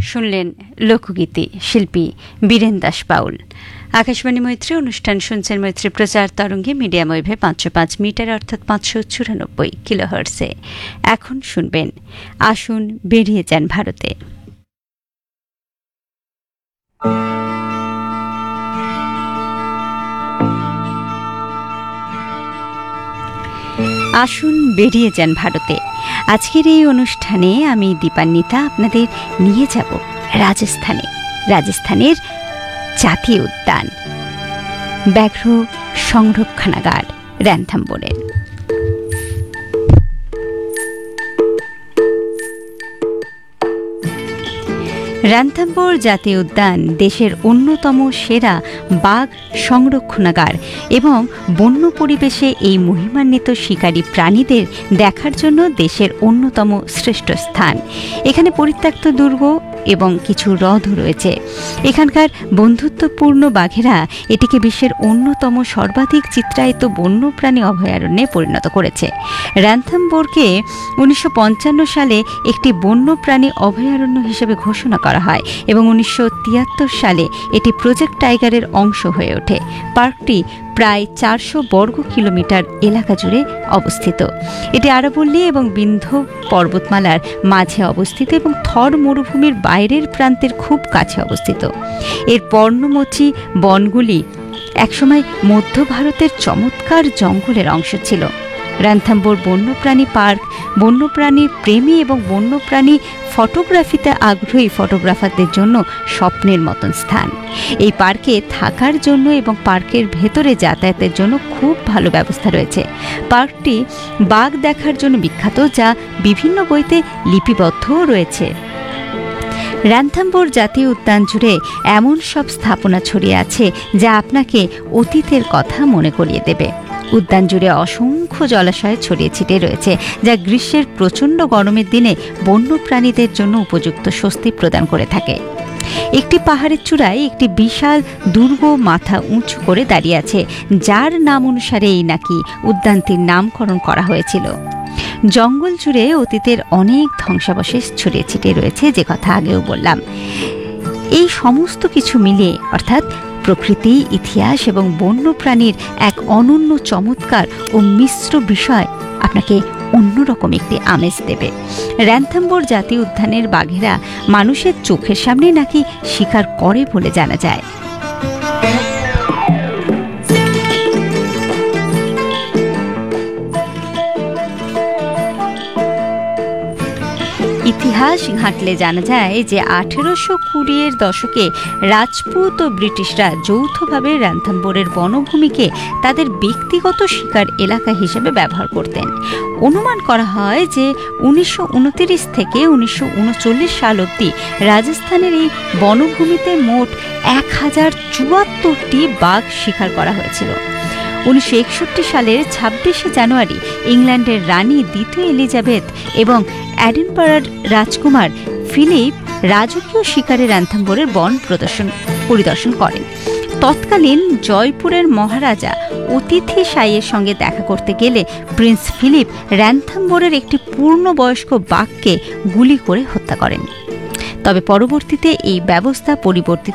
শুনলেন লোকগীতি শিল্পী বীরেন দাস পাউল। আকাশবাণী মৈত্রী অনুষ্ঠান শুনছেন মৈত্রী প্রচার তরঙ্গে মিডিয়াম ওয়েভে 505 মিটার অর্থাৎ 594 কিলোহার্টজে। এখন শুনবেন আসুন বেরিয়ে যান ভারতে। আসুন বেরিয়ে যান ভারতে। আজকের এই অনুষ্ঠানে আমি দীপান্বিতা আপনাদের নিয়ে যাব রাজস্থানের জাতীয় উদ্যান ব্যাঘ্র সংরক্ষণাগার রণথম্বোরে। রণথম্বোর জাতীয় উদ্যান দেশের অন্যতম সেরা বাঘ সংরক্ষণাগার এবং বন্য পরিবেশে এই মহিমান্বিত শিকারী প্রাণীদের দেখার জন্য দেশের অন্যতম শ্রেষ্ঠ স্থান। এখানে পরিত্যক্ত দুর্গ এবং কিছু হ্রদও রয়েছে। এখানকার বন্ধুত্বপূর্ণ বাঘেরা এটিকে বিশ্বের অন্যতম সর্বাধিক চিত্রায়িত বন্যপ্রাণী অভয়ারণ্যে পরিণত করেছে। রণথম্বোরকে 1955 সালে একটি বন্যপ্রাণী অভয়ারণ্য হিসেবে ঘোষণা করা হয় এবং 1973 সালে এটি প্রজেক্ট টাইগারের অংশ হয়ে ওঠে। পার্কটি প্রায় 400 বর্গ কিলোমিটার এলাকা জুড়ে অবস্থিত। এটি আরাবল্লী এবং বিন্ধ্য পর্বতমালার মাঝে অবস্থিত এবং থর মরুভূমির বাইরের প্রান্তের খুব কাছে অবস্থিত। এর পর্ণমোচী বনগুলি একসময় মধ্য ভারতের চমৎকার জঙ্গলের অংশ ছিল। রণথম্বোর বন্যপ্রাণী পার্ক বন্যপ্রাণীর প্রেমী এবং বন্যপ্রাণী ফটোগ্রাফিতে আগ্রহী ফটোগ্রাফারদের জন্য স্বপ্নের মতন স্থান। এই পার্কে থাকার জন্য এবং পার্কের ভেতরে যাতায়াতের জন্য খুব ভালো ব্যবস্থা রয়েছে। পার্কটি বাঘ দেখার জন্য বিখ্যাত, যা বিভিন্ন বইতে লিপিবদ্ধও রয়েছে। রণথম্বোর জাতীয় উদ্যান জুড়ে এমন সব স্থাপনা ছড়িয়ে আছে যা আপনাকে অতীতের কথা মনে করিয়ে দেবে। উদ্যান জুড়ে অসংখ্য জলাশয় ছড়িয়ে ছিটিয়ে রয়েছে, যা গ্রীষ্মের প্রচণ্ড গরমের দিনে বন্যপ্রাণীদের জন্য উপযুক্ত স্বস্তি প্রদান করে থাকে। একটি পাহাড়ের চূড়ায় একটি বিশাল দুর্গ মাথা উঁচু করে দাঁড়িয়ে আছে, যার নাম অনুসারে এই নাকি উদ্যানটির নামকরণ করা হয়েছিল। জঙ্গল জুড়ে অতীতের অনেক ধ্বংসাবশেষ ছড়িয়ে ছিটিয়ে রয়েছে, যে কথা আগেও বললাম। এই সমস্ত কিছু মিলে অর্থাৎ প্রকৃতি, ইতিহাস এবং বন্যপ্রাণীর এক অনন্য চমৎকার ও মিশ্র বিষয় আপনাকে অন্যরকম একটি আমেজ দেবে। রণথম্বোর জাতীয় উদ্যানের বাঘেরা মানুষের চোখের সামনে নাকি শিকার করে বলে জানা যায়। ইতিহাস ঘাঁটলে জানা যায় যে 1820-এর দশকে রাজপুত ও ব্রিটিশরা যৌথভাবে রণথম্বোরের বনভূমিকে তাদের ব্যক্তিগত শিকার এলাকা হিসেবে ব্যবহার করতেন। অনুমান করা হয় যে 1929 থেকে 1939 সাল অবধি রাজস্থানের এই বনভূমিতে মোট 1074টি বাঘ শিকার করা হয়েছিল। 1961 সালের 26শে জানুয়ারি ইংল্যান্ডের রানী দ্বিতীয় এলিজাবেথ এবং এডিনবরার রাজকুমার ফিলিপ রাজকীয় শিকারে রণথম্বোরের বন পরিদর্শন করেন। তৎকালীন জয়পুরের মহারাজা অতিথি সাইয়ের সঙ্গে দেখা করতে গেলে প্রিন্স ফিলিপ রণথম্বোরের একটি পূর্ণবয়স্ক বাঘকে গুলি করে হত্যা করেন। তবে পরবর্তীতে এই ব্যবস্থা পরিবর্তিত